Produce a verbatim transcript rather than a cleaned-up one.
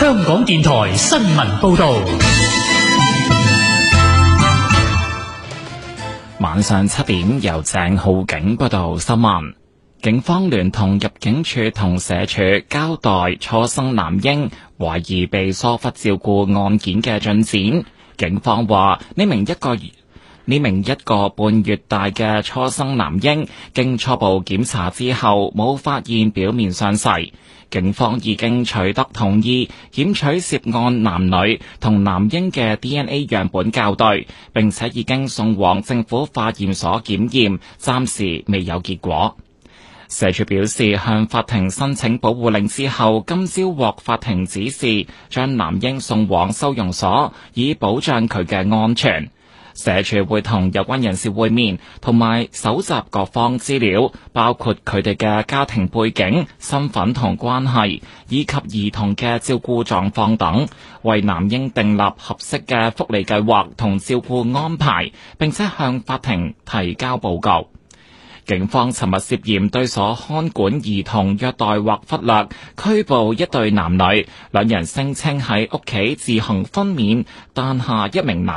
香港電台新聞報道。 晚上七點，由鄭浩景報道新聞。警方聯同入境處同社署交代初生男嬰懷疑被疏忽照顧案件嘅進展。警方話呢名一個月呢名一個半月大嘅初生男嬰經初步檢查之後冇發現表面傷勢。警方已經取得同意，檢取涉案男女同男嬰嘅 D N A 樣本校對，並且已經送往政府化驗所檢驗，暫時未有結果。社署表示，向法庭申請保護令之後，今朝獲法庭指示將男嬰送往收容所，以保障佢嘅安全。社署會同有關人士會面，同埋搜集各方資料，包括佢哋嘅家庭背景、身份同關係，以及兒童嘅照顧狀況等，為男嬰訂立合適嘅福利計劃同照顧安排，並且向法庭提交報告。警方尋日涉嫌對所看管兒童虐待或忽略，拘捕一對男女，兩人聲稱喺屋企自行分娩誕下一名男